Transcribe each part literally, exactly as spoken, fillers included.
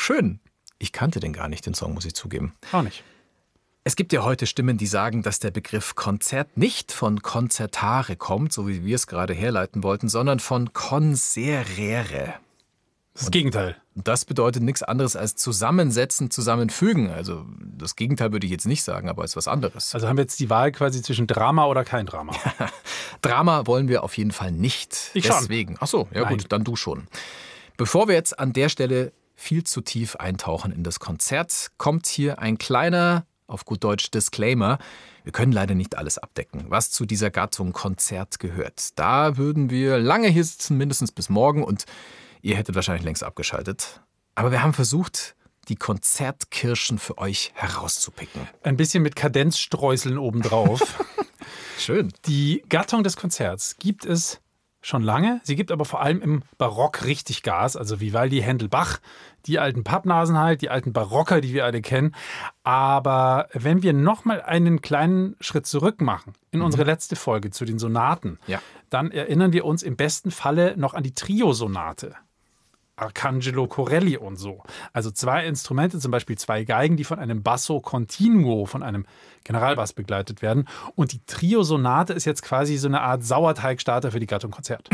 schön. Ich kannte den gar nicht, den Song, muss ich zugeben. Auch nicht. Es gibt ja heute Stimmen, die sagen, dass der Begriff Konzert nicht von concertare kommt, so wie wir es gerade herleiten wollten, sondern von conserere. Das Gegenteil. Das bedeutet nichts anderes als zusammensetzen, zusammenfügen. Also das Gegenteil würde ich jetzt nicht sagen, aber es ist was anderes. Also haben wir jetzt die Wahl quasi zwischen Drama oder kein Drama. Drama wollen wir auf jeden Fall nicht. Ich schon. Deswegen. Ach so, ja Nein. gut, dann du schon. Bevor wir jetzt an der Stelle viel zu tief eintauchen in das Konzert, kommt hier ein kleiner, auf gut Deutsch, Disclaimer. Wir können leider nicht alles abdecken, was zu dieser Gattung Konzert gehört. Da würden wir lange hier sitzen, mindestens bis morgen, und ihr hättet wahrscheinlich längst abgeschaltet. Aber wir haben versucht, die Konzertkirschen für euch herauszupicken. Ein bisschen mit Kadenzstreuseln obendrauf. Schön. Die Gattung des Konzerts gibt es schon lange. Sie gibt aber vor allem im Barock richtig Gas. Also Vivaldi, Händel, Bach, die alten Pappnasen halt, die alten Barocker, die wir alle kennen. Aber wenn wir nochmal einen kleinen Schritt zurück machen in mhm. unsere letzte Folge zu den Sonaten, ja. dann erinnern wir uns im besten Falle noch an die Trio-Sonate. Arcangelo Corelli und so. Also zwei Instrumente, zum Beispiel zwei Geigen, die von einem Basso Continuo, von einem Generalbass begleitet werden. Und die Trio-Sonate ist jetzt quasi so eine Art Sauerteigstarter für die Gattung Konzert.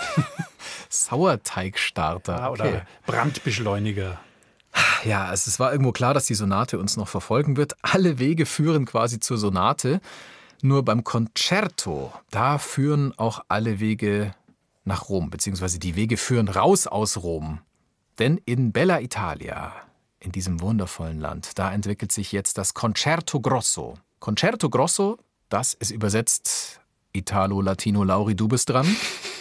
Sauerteigstarter, ja, oder okay. Brandbeschleuniger. Ja, also es war irgendwo klar, dass die Sonate uns noch verfolgen wird. Alle Wege führen quasi zur Sonate. Nur beim Concerto, da führen auch alle Wege nach Rom, beziehungsweise die Wege führen raus aus Rom. Denn in Bella Italia, in diesem wundervollen Land, da entwickelt sich jetzt das Concerto Grosso. Concerto Grosso, das ist übersetzt Italo, Latino, Lauri, du bist dran.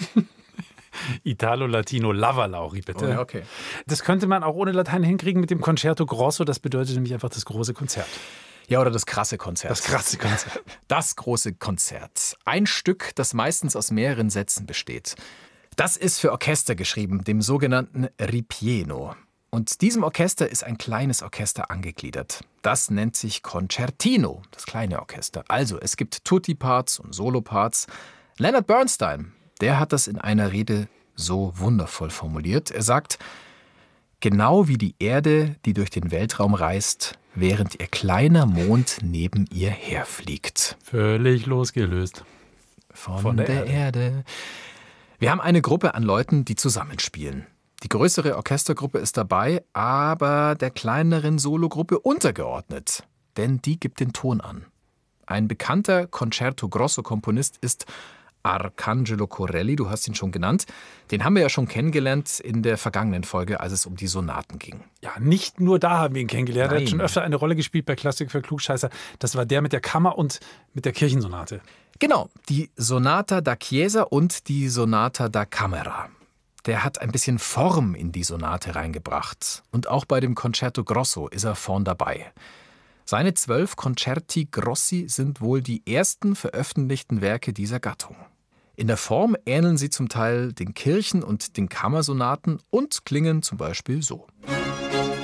Italo, Latino, Lava, Lauri, bitte. Oh, ja, okay. Das könnte man auch ohne Latein hinkriegen mit dem Concerto Grosso. Das bedeutet nämlich einfach das große Konzert. Ja, oder das krasse Konzert. Das krasse Konzert. Das große Konzert. Ein Stück, das meistens aus mehreren Sätzen besteht. Das ist für Orchester geschrieben, dem sogenannten Ripieno. Und diesem Orchester ist ein kleines Orchester angegliedert. Das nennt sich Concertino, das kleine Orchester. Also, es gibt Tutti-Parts und Solo-Parts. Leonard Bernstein, der hat das in einer Rede so wundervoll formuliert. Er sagt: Genau wie die Erde, die durch den Weltraum reist, während ihr kleiner Mond neben ihr herfliegt. Völlig losgelöst. Von, Von der, der Erde. Erde. Wir haben eine Gruppe an Leuten, die zusammenspielen. Die größere Orchestergruppe ist dabei, aber der kleineren Sologruppe untergeordnet. Denn die gibt den Ton an. Ein bekannter Concerto Grosso-Komponist ist Arcangelo Corelli, du hast ihn schon genannt. Den haben wir ja schon kennengelernt in der vergangenen Folge, als es um die Sonaten ging. Ja, nicht nur da haben wir ihn kennengelernt. Nein. Er hat schon öfter eine Rolle gespielt bei Klassik für Klugscheißer. Das war der mit der Kammer und mit der Kirchensonate. Genau, die Sonata da Chiesa und die Sonata da Camera. Der hat ein bisschen Form in die Sonate reingebracht. Und auch bei dem Concerto Grosso ist er vorn dabei. Seine zwölf Concerti Grossi sind wohl die ersten veröffentlichten Werke dieser Gattung. In der Form ähneln sie zum Teil den Kirchen- und den Kammersonaten und klingen zum Beispiel so.